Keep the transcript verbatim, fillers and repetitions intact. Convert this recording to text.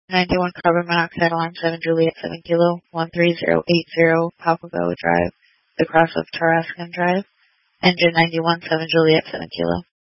ninety-one carbon monoxide alarm seven Juliet seven Kilo one three zero eight zero Papago Drive, the cross of Tarascan Drive. Engine ninety-one seven Juliet seven Kilo.